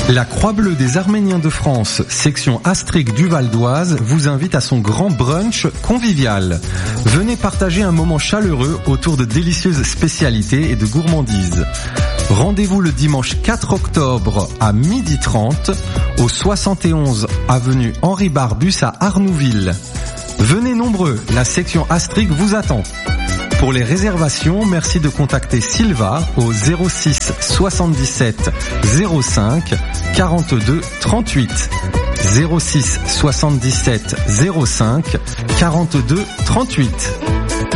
La Croix-Bleue des Arméniens de France, section Astric du Val d'Oise, vous invite à son grand brunch convivial. Venez partager un moment chaleureux autour de délicieuses spécialités et de gourmandises. Rendez-vous le dimanche 4 octobre à 12h30 au 71 avenue Henri Barbus à Arnouville. Venez nombreux, la section Astric vous attend. Pour les réservations, merci de contacter Sylva au 06 77 05 42 38. 06 77 05 42 38.